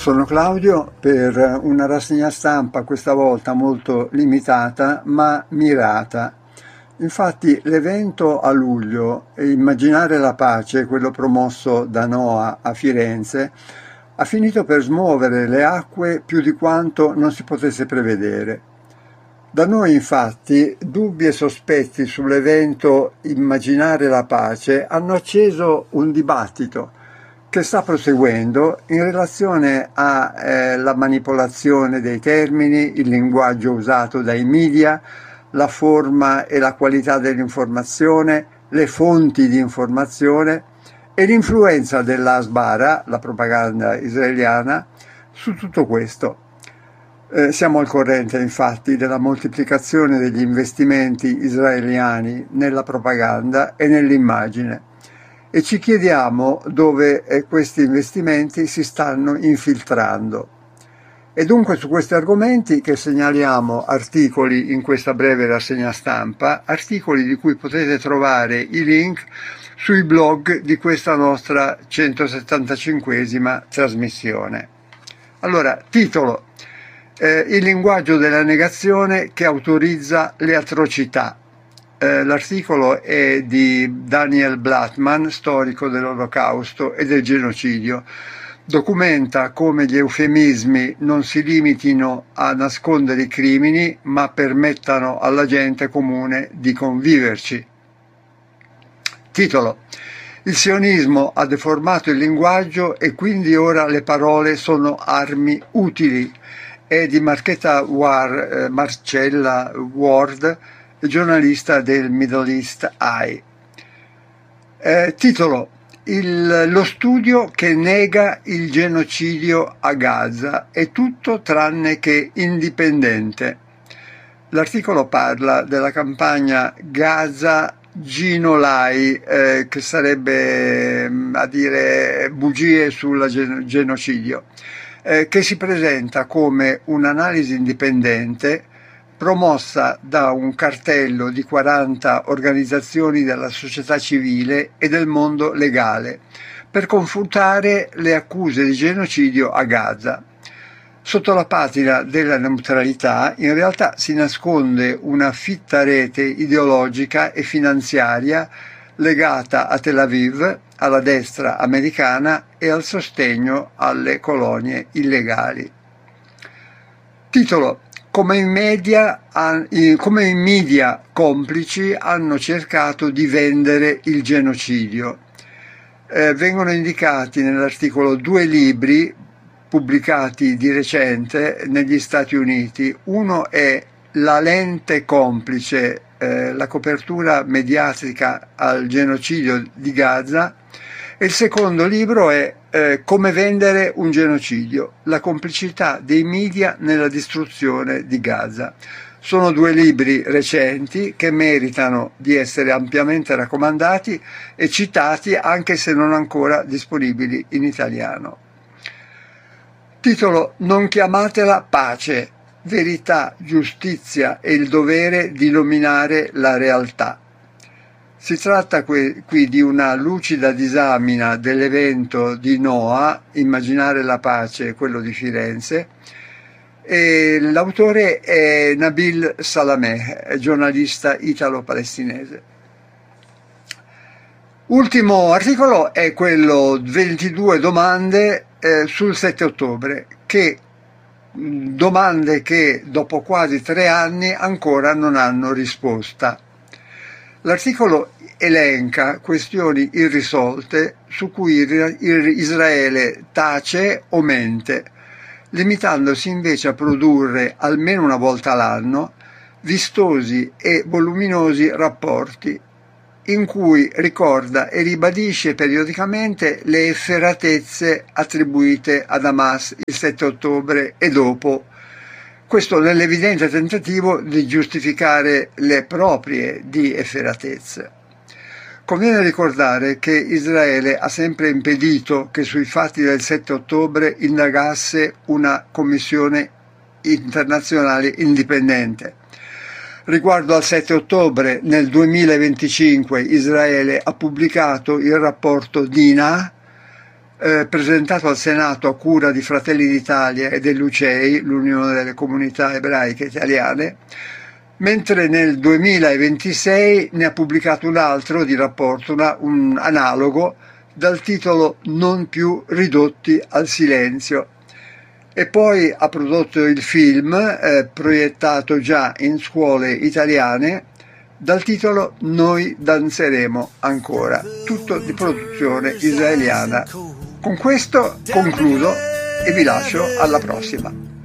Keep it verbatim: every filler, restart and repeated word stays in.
Sono Claudio per una rassegna stampa questa volta molto limitata ma mirata. Infatti l'evento a luglio, Immaginare la pace, quello promosso da NOAA a Firenze, ha finito per smuovere le acque più di quanto non si potesse prevedere. Da noi infatti dubbi e sospetti sull'evento Immaginare la pace hanno acceso un dibattito che sta proseguendo in relazione alla eh, manipolazione dei termini, il linguaggio usato dai media, la forma e la qualità dell'informazione, le fonti di informazione e l'influenza dell'Hasbara, la propaganda israeliana, su tutto questo. Eh, siamo al corrente infatti della moltiplicazione degli investimenti israeliani nella propaganda e nell'immagine e ci chiediamo dove eh, questi investimenti si stanno infiltrando. E dunque su questi argomenti che segnaliamo articoli in questa breve rassegna stampa, articoli di cui potete trovare i link sui blog di questa nostra centosettantacinquesima trasmissione. Allora, titolo: eh, il linguaggio della negazione che autorizza le atrocità. Eh, l'articolo è di Daniel Blattman, storico dell'Olocausto e del genocidio. Documenta come gli eufemismi non si limitino a nascondere i crimini, ma permettano alla gente comune di conviverci. Titolo: il sionismo ha deformato il linguaggio e quindi ora le parole sono armi utili. È di Marchetta War, eh, Marcella Ward, giornalista del Middle East Eye. Eh, titolo: il, lo studio che nega il genocidio a Gaza è tutto tranne che indipendente. L'articolo parla della campagna Gaza Ginolai, eh, che sarebbe a dire bugie sul gen- genocidio, eh, che si presenta come un'analisi indipendente promossa da un cartello di quaranta organizzazioni della società civile e del mondo legale per confutare le accuse di genocidio a Gaza. Sotto la patina della neutralità in realtà si nasconde una fitta rete ideologica e finanziaria legata a Tel Aviv, alla destra americana e al sostegno alle colonie illegali. Titolo: Come i media, come i media complici hanno cercato di vendere il genocidio. Eh, vengono indicati nell'articolo due libri pubblicati di recente negli Stati Uniti. Uno è La lente complice, eh, la copertura mediatica al genocidio di Gaza, e il secondo libro è eh, Come vendere un genocidio, la complicità dei media nella distruzione di Gaza. Sono due libri recenti che meritano di essere ampiamente raccomandati e citati anche se non ancora disponibili in italiano. Titolo: Non chiamatela pace, verità, giustizia e il dovere di nominare la realtà. Si tratta qui, qui di una lucida disamina dell'evento di NOAA, Immaginare la pace, quello di Firenze, e l'autore è Nabil Salameh, giornalista italo-palestinese. Ultimo articolo è quello ventidue domande eh, sul sette ottobre, che domande che dopo quasi tre anni ancora non hanno risposta. L'articolo elenca questioni irrisolte su cui Israele tace o mente, limitandosi invece a produrre almeno una volta l'anno vistosi e voluminosi rapporti in cui ricorda e ribadisce periodicamente le efferatezze attribuite ad Hamas il sette ottobre e dopo. Questo nell'evidente tentativo di giustificare le proprie di efferatezze. Conviene ricordare che Israele ha sempre impedito che sui fatti del sette ottobre indagasse una commissione internazionale indipendente. Riguardo al sette ottobre, nel duemilaventicinque Israele ha pubblicato il rapporto D I N A, eh, presentato al Senato a cura di Fratelli d'Italia e dell'U C E I, l'Unione delle Comunità Ebraiche Italiane, mentre nel duemilaventisei ne ha pubblicato un altro di rapporto, una, un analogo, dal titolo Non più ridotti al silenzio. E poi ha prodotto il film, eh, proiettato già in scuole italiane, dal titolo Noi danzeremo ancora, tutto di produzione israeliana. Con questo concludo e vi lascio alla prossima.